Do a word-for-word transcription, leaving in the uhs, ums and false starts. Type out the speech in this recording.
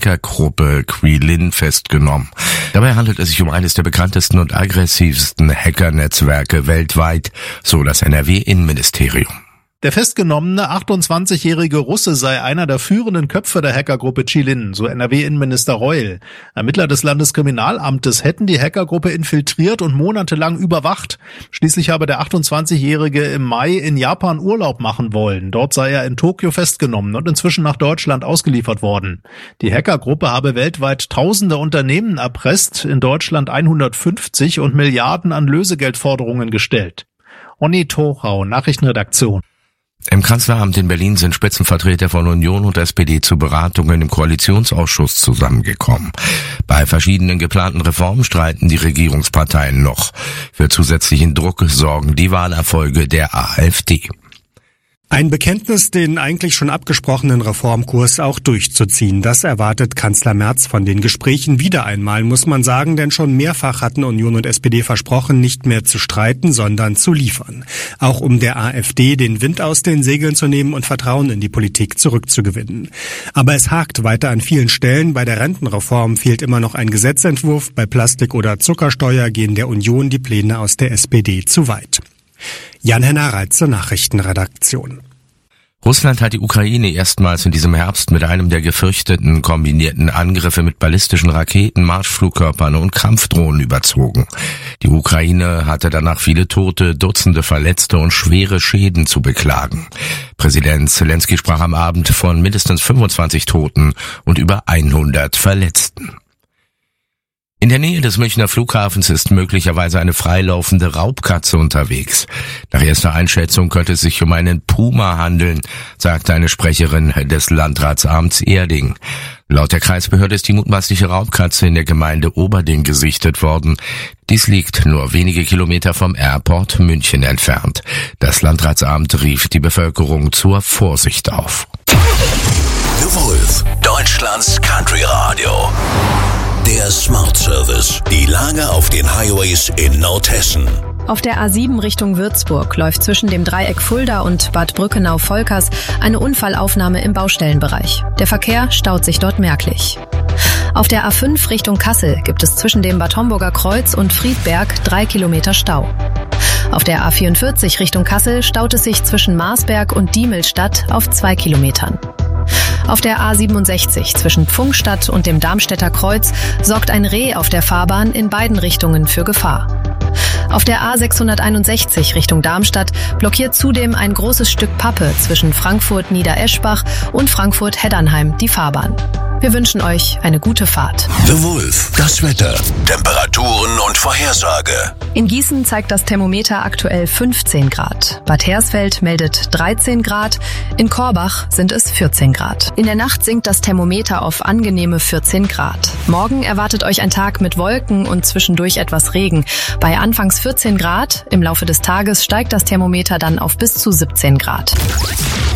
Hackergruppe Qilin festgenommen. Dabei handelt es sich um eines der bekanntesten und aggressivsten Hackernetzwerke weltweit, so das N R W-Innenministerium. Der festgenommene achtundzwanzigjährige Russe sei einer der führenden Köpfe der Hackergruppe Qilin, so N R W-Innenminister Reul. Ermittler des Landeskriminalamtes hätten die Hackergruppe infiltriert und monatelang überwacht. Schließlich habe der achtundzwanzigjährige im Mai in Japan Urlaub machen wollen. Dort sei er in Tokio festgenommen und inzwischen nach Deutschland ausgeliefert worden. Die Hackergruppe habe weltweit tausende Unternehmen erpresst, in Deutschland hundertfünfzig und Milliarden an Lösegeldforderungen gestellt. Onni Tochau, Nachrichtenredaktion. Im Kanzleramt in Berlin sind Spitzenvertreter von Union und S P D zu Beratungen im Koalitionsausschuss zusammengekommen. Bei verschiedenen geplanten Reformen streiten die Regierungsparteien noch. Für zusätzlichen Druck sorgen die Wahlerfolge der AfD. Ein Bekenntnis, den eigentlich schon abgesprochenen Reformkurs auch durchzuziehen. Das erwartet Kanzler Merz von den Gesprächen wieder einmal, muss man sagen, denn schon mehrfach hatten Union und S P D versprochen, nicht mehr zu streiten, sondern zu liefern. Auch um der AfD den Wind aus den Segeln zu nehmen und Vertrauen in die Politik zurückzugewinnen. Aber es hakt weiter an vielen Stellen. Bei der Rentenreform fehlt immer noch ein Gesetzentwurf. Bei Plastik- oder Zuckersteuer gehen der Union die Pläne aus der S P D zu weit. Jan-Henner Reitze, Nachrichtenredaktion. Russland hat die Ukraine erstmals in diesem Herbst mit einem der gefürchteten kombinierten Angriffe mit ballistischen Raketen, Marschflugkörpern und Kampfdrohnen überzogen. Die Ukraine hatte danach viele Tote, Dutzende Verletzte und schwere Schäden zu beklagen. Präsident Zelensky sprach am Abend von mindestens fünfundzwanzig Toten und über hundert Verletzten. In der Nähe des Münchner Flughafens ist möglicherweise eine freilaufende Raubkatze unterwegs. Nach erster Einschätzung könnte es sich um einen Puma handeln, sagte eine Sprecherin des Landratsamts Erding. Laut der Kreisbehörde ist die mutmaßliche Raubkatze in der Gemeinde Oberding gesichtet worden. Dies liegt nur wenige Kilometer vom Airport München entfernt. Das Landratsamt rief die Bevölkerung zur Vorsicht auf. The Wolf, Deutschlands Country Radio. Der Smart Service. Die Lage auf den Highways in Nordhessen. Auf der A sieben Richtung Würzburg läuft zwischen dem Dreieck Fulda und Bad Brückenau-Volkers eine Unfallaufnahme im Baustellenbereich. Der Verkehr staut sich dort merklich. Auf der A fünf Richtung Kassel gibt es zwischen dem Bad Homburger Kreuz und Friedberg drei Kilometer Stau. Auf der A vierundvierzig Richtung Kassel staut es sich zwischen Marsberg und Diemelstadt auf zwei Kilometern. Auf der A siebenundsechzig zwischen Pfungstadt und dem Darmstädter Kreuz sorgt ein Reh auf der Fahrbahn in beiden Richtungen für Gefahr. Auf der A sechshunderteinundsechzig Richtung Darmstadt blockiert zudem ein großes Stück Pappe zwischen Frankfurt-Niedereschbach und Frankfurt-Heddernheim die Fahrbahn. Wir wünschen euch eine gute Fahrt. The Wolf, das Wetter, Temperaturen und Vorhersage. In Gießen zeigt das Thermometer aktuell fünfzehn Grad. Bad Hersfeld meldet dreizehn Grad. In Korbach sind es vierzehn Grad. In der Nacht sinkt das Thermometer auf angenehme vierzehn Grad. Morgen erwartet euch ein Tag mit Wolken und zwischendurch etwas Regen. Bei anfangs vierzehn Grad, im Laufe des Tages steigt das Thermometer dann auf bis zu siebzehn Grad.